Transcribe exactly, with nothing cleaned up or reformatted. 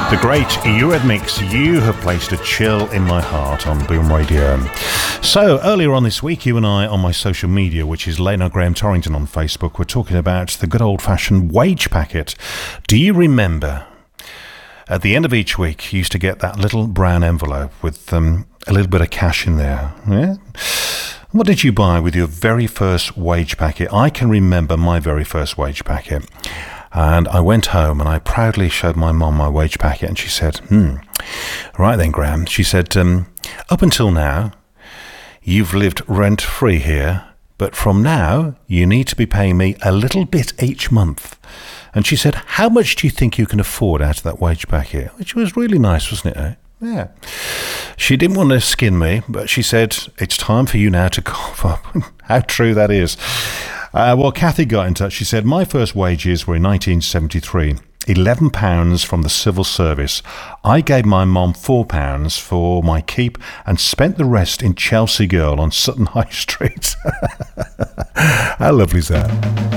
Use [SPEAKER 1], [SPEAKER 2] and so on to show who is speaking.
[SPEAKER 1] The great Eurythmics, You Have Placed a Chill in My Heart on Boom Radio. So, earlier on this week, you and I on my social media, which is Lena Graham Torrington on Facebook, were talking about the good old-fashioned wage packet. Do you remember, at the end of each week, you used to get that little brown envelope with um, a little bit of cash in there? Yeah? What did you buy with your very first wage packet? I can remember my very first wage packet. And I went home and I proudly showed my mum my wage packet, and she said, hmm, right then, Graham. She said, um, up until now, you've lived rent-free here, but from now, you need to be paying me a little bit each month. And she said, how much do you think you can afford out of that wage packet? Which was really nice, wasn't it? Eh? Yeah. She didn't want to skin me, but she said, it's time for you now to cough up. How true that is. Uh, well, Kathy got in touch. She said, my first wages were in nineteen seventy-three, eleven pounds from the civil service. I gave my mum four pounds for my keep and spent the rest in Chelsea Girl on Sutton High Street. How lovely is that?